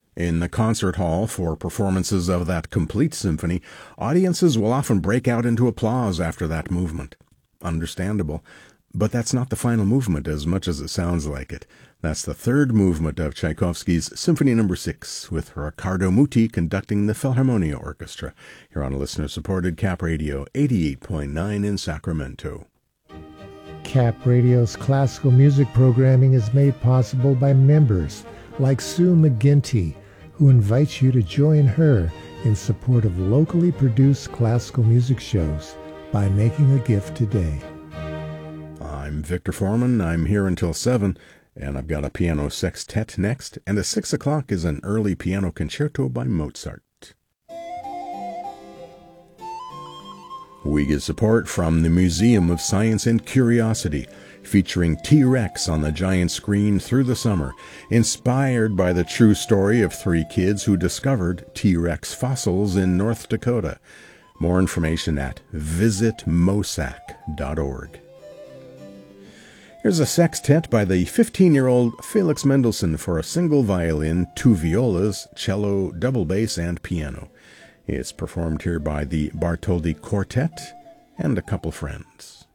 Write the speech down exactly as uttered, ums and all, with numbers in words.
In the concert hall for performances of that complete symphony, audiences will often break out into applause after that movement. Understandable. But that's not the final movement as much as it sounds like it. That's the third movement of Tchaikovsky's Symphony Number six, with Riccardo Muti conducting the Philharmonia Orchestra, here on listener-supported Cap Radio eighty-eight point nine in Sacramento. Cap Radio's classical music programming is made possible by members like Sue McGinty, who invites you to join her in support of locally produced classical music shows by making a gift today. I'm Victor Foreman. I'm here until seven, and I've got a piano sextet next, and at six o'clock is an early piano concerto by Mozart. We get support from the Museum of Science and Curiosity, featuring T-Rex on the giant screen through the summer, inspired by the true story of three kids who discovered T-Rex fossils in North Dakota. More information at visit mosac dot org. Here's a sextet by the fifteen-year-old Felix Mendelssohn for a single violin, two violas, cello, double bass, and piano. It's performed here by the Bartholdi Quartet and a couple friends.